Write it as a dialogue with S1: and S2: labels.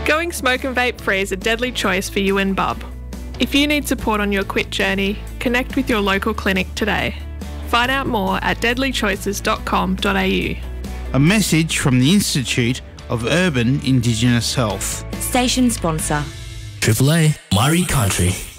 S1: Going smoke and vape free is a deadly choice for you and Bub. If you need support on your quit journey, connect with your local clinic today. Find out more at deadlychoices.com.au.
S2: A message from the Institute of Urban Indigenous Health.
S3: Station sponsor.
S4: Triple A, Murray Country.